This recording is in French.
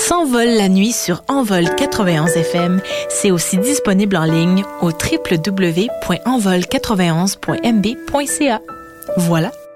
S'envole la nuit sur Envol 91 FM. C'est aussi disponible en ligne au www.envol91.mb.ca. Voilà.